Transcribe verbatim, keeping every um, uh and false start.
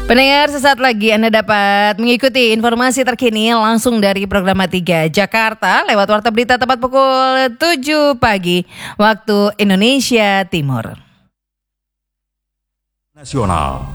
Pendengar, sesaat lagi Anda dapat mengikuti informasi terkini langsung dari Programa tiga Jakarta lewat Warta Berita tepat pukul tujuh pagi waktu Indonesia Timur. Nasional.